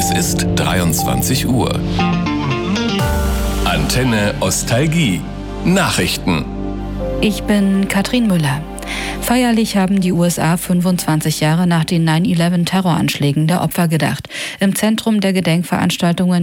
Es ist 23 Uhr. Antenne Ostalgie. Nachrichten. Ich bin Katrin Müller. Feierlich haben die USA 25 Jahre nach den 9/11-Terroranschlägen der Opfer gedacht. Im Zentrum der Gedenkveranstaltungen